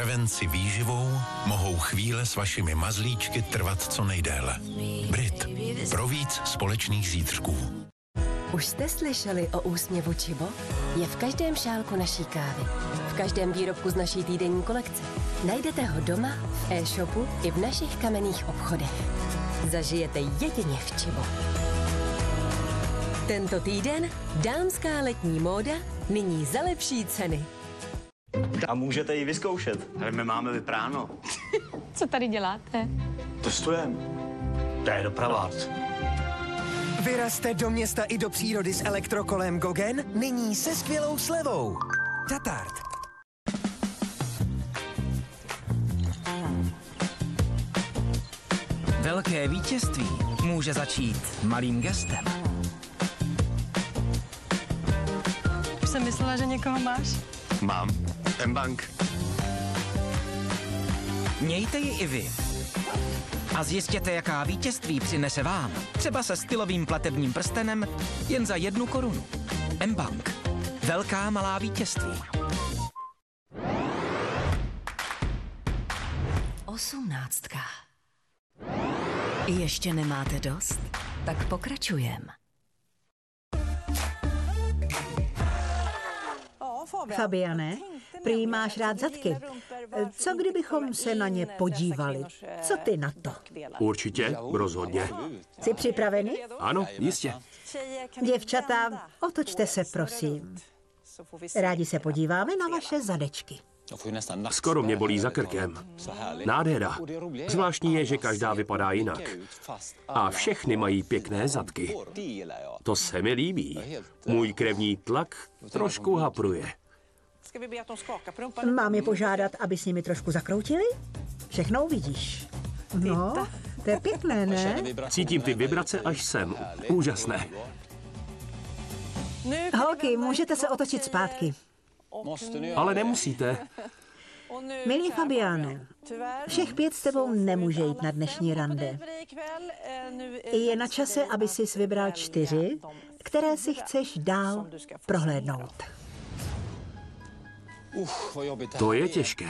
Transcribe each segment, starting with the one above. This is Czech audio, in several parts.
Prevenci výživou mohou chvíle s vašimi mazlíčky trvat co nejdéle. Brit. Pro víc společných zítřků. Už jste slyšeli o úsměvu Čibo? Je v každém šálku naší kávy. V každém výrobku z naší týdenní kolekce. Najdete ho doma, v e-shopu i v našich kamenných obchodech. Zažijete jedině v Čibo. Tento týden dámská letní móda nyní za lepší ceny. A můžete ji vyzkoušet. Ale my máme vypráno. Co tady děláte? Testujeme. To je dopravák. Vyrazte do města i do přírody s elektrokolem Gogen, nyní se skvělou slevou. Tatart. Velké vítězství může začít malým gestem. Už jsem myslela, že někoho máš. Mám. M-Bank. Mějte ji i vy. A zjistěte, jaká vítězství přinese vám. Třeba se stylovým platebním prstenem jen za 1 korunu. M-Bank. Velká malá vítězství. 18. Ještě nemáte dost? Tak pokračujem. Fabiane, prý máš rád zadky. Co kdybychom se na ně podívali? Co ty na to? Určitě, rozhodně. Jsi připravený? Ano, jistě. Děvčata, otočte se, prosím. Rádi se podíváme na vaše zadečky. Skoro mě bolí za krkem. Nádhera. Zvláštní je, že každá vypadá jinak. A všechny mají pěkné zadky. To se mi líbí. Můj krevní tlak trošku hapruje. Mám je požádat, aby s nimi trošku zakroutili? Všechno uvidíš. No, to je pěkné, ne? Cítím ty vibrace až sem. Úžasné. Holky, můžete se otočit zpátky. Ale nemusíte. Milý Fabiane, všech 5 s tebou nemůže jít na dnešní rande. Je na čase, aby sis vybral 4, které si chceš dál prohlédnout. To je těžké.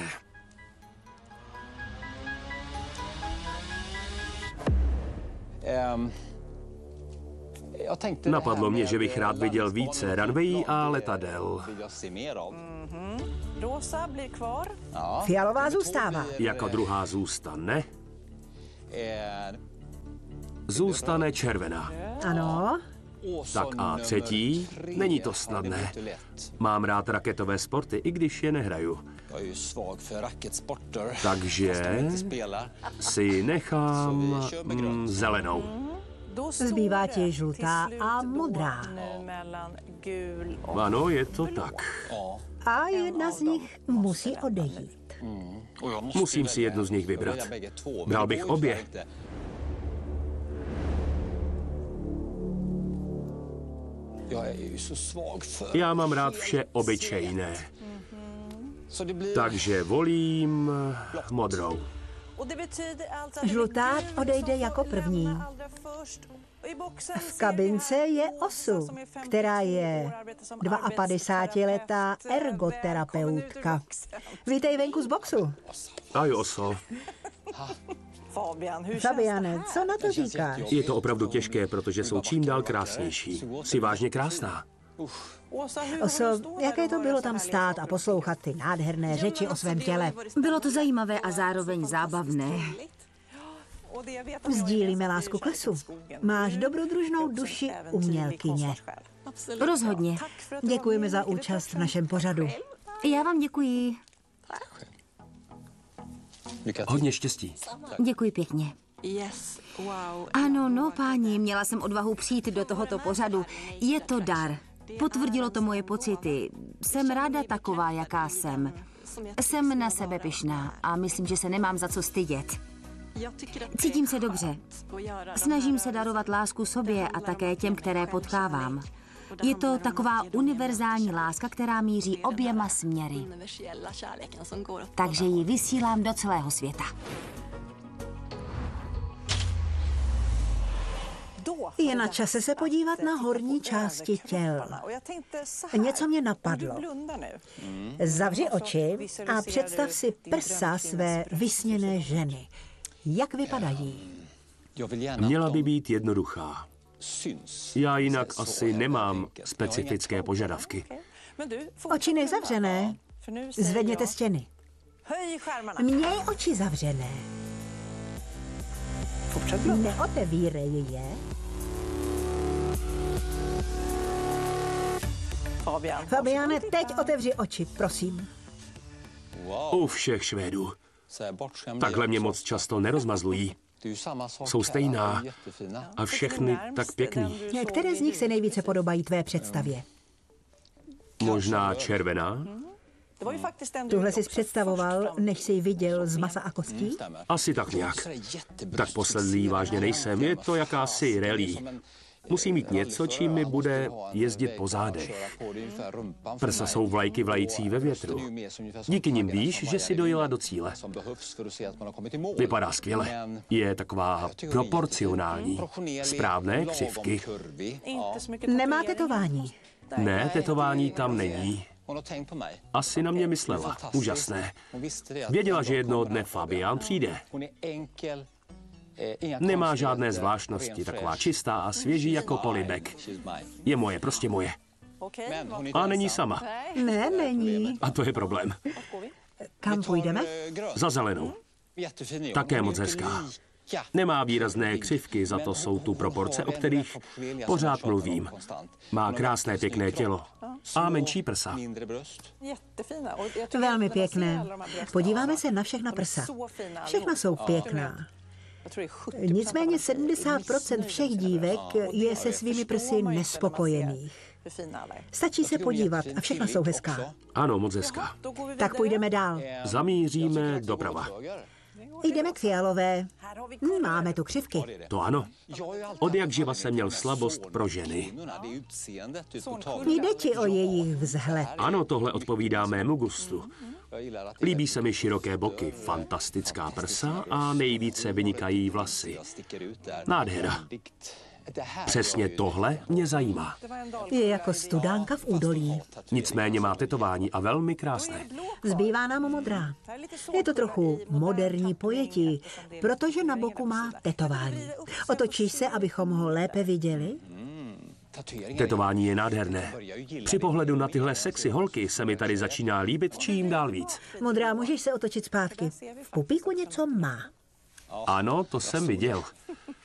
Napadlo mě, že bych rád viděl více runwayí a letadel. Fialová zůstává. Jako druhá zůstane? Zůstane červená. Ano. Tak a třetí? Není to snadné. Mám rád raketové sporty, i když je nehraju. Takže si nechám zelenou. Zbývá ti žlutá a modrá. Ano, je to tak. A jedna z nich musí odejít. Musím si jednu z nich vybrat. Bral bych obě. Já mám rád vše obyčejné. Takže volím modrou. Žlutá odejde jako první. V kabince je Osu, která je 52letá ergoterapeutka. Vítej venku z boxu. Ahoj, Oso. Fabiane, co na to říkáš? Je to opravdu těžké, protože jsou čím dál krásnější. Jsi vážně krásná. Oso, jaké to bylo tam stát a poslouchat ty nádherné řeči o svém těle? Bylo to zajímavé a zároveň zábavné. Sdílíme lásku k lesu. Máš dobrodružnou duši umělkyně. Rozhodně. Děkujeme za účast v našem pořadu. Já vám děkuji. Hodně štěstí. Děkuji pěkně. Ano, no páni, měla jsem odvahu přijít do tohoto pořadu. Je to dar. Potvrdilo to moje pocity. Jsem ráda taková, jaká jsem. Jsem na sebe pyšná a myslím, že se nemám za co stydět. Cítím se dobře. Snažím se darovat lásku sobě a také těm, které potkávám. Je to taková univerzální láska, která míří oběma směry. Takže ji vysílám do celého světa. Je na čase se podívat na horní části těl. Něco mě napadlo. Zavři oči a představ si prsa své vysněné ženy. Jak vypadají? Měla by být jednoduchá. Já jinak asi nemám specifické požadavky. Oči nezavřené. Zvedněte stěny. Měj oči zavřené. Neotevírej je. Fabiane, teď otevři oči, prosím. U všech Švédů. Takhle mě moc často nerozmazlují. Jsou stejná a všechny tak pěkný. Které z nich se nejvíce podobají tvé představě? Možná červená? Tuhle jsi představoval, než jsi ji viděl z masa a kostí? Asi tak nějak. Tak posledlý vážně nejsem, je to jakási rally. Musí mít něco, čím mi bude jezdit po zádech. Prsa jsou vlajky vlající ve větru. Díky nim víš, že si dojela do cíle. Vypadá skvěle. Je taková proporcionální. Správné křivky. Nemá tetování. Ne, tetování tam není. Asi na mě myslela. Úžasné. Věděla, že jednoho dne Fabián přijde. Nemá žádné zvláštnosti, taková čistá a svěží jako polibek. Je moje, prostě moje. A není sama. Ne, není. A to je problém. Kam půjdeme? Za zelenou. Také moc hezká. Nemá výrazné křivky, za to jsou tu proporce, o kterých pořád mluvím. Má krásné pěkné tělo a menší prsa. Velmi pěkné. Podíváme se na všechna prsa. Všechna jsou pěkná. Nicméně 70% všech dívek je se svými prsy nespokojených. Stačí se podívat a všechna jsou hezká. Ano, moc hezká. Tak půjdeme dál. Zamíříme doprava. Jdeme k fialové. Máme tu křivky. To ano. Od jak živa jsem měl slabost pro ženy. Jde ti o jejich vzhled. Ano, tohle odpovídá mému gustu. Líbí se mi široké boky, fantastická prsa a nejvíce vynikají vlasy. Nádhera. Přesně tohle mě zajímá. Je jako studánka v údolí. Nicméně má tetování a velmi krásné. Zbývá nám modrá. Je to trochu moderní pojetí, protože na boku má tetování. Otočíš se, abychom ho lépe viděli? Tetování je nádherné. Při pohledu na tyhle sexy holky se mi tady začíná líbit čím dál víc. Modrá, můžeš se otočit zpátky. V pupíku něco má. Ano, to jsem viděl.